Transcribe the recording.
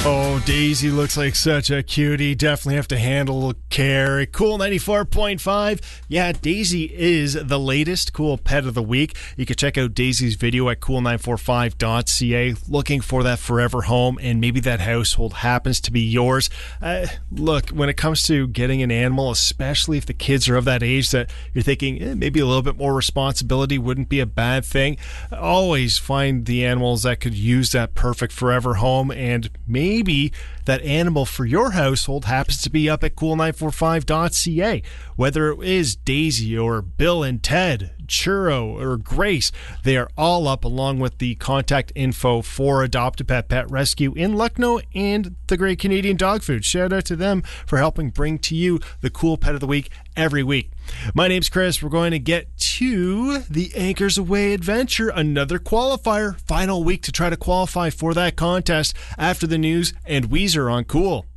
Oh, Daisy looks like such a cutie. Definitely have to handle care. Cool 94.5. Yeah, Daisy is the latest cool pet of the week. You can check out Daisy's video at cool945.ca. Looking for that forever home, and maybe that household happens to be yours. Look, when it comes to getting an animal, especially if the kids are of that age that you're thinking maybe a little bit more responsibility wouldn't be a bad thing, always find the animals that could use that perfect forever home, and maybe that animal for your household happens to be up at cool945.ca. Whether it is Daisy or Bill and Ted, Churro or Grace, they are all up along with the contact info for Adopt-A-Pet Pet Rescue in Lucknow and the Great Canadian Dog Food. Shout out to them for helping bring to you the cool pet of the week every week. My name's Chris. We're going to get to the Anchors Away Adventure, another qualifier. Final week to try to qualify for that contest after the news and Weezer on Cool.